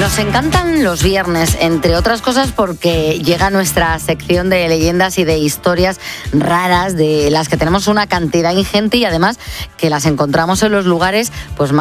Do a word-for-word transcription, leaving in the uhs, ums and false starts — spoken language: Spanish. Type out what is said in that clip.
Nos encantan los viernes, entre otras cosas porque llega nuestra sección de leyendas y de historias raras, de las que tenemos una cantidad ingente y además que las encontramos en los lugares pues más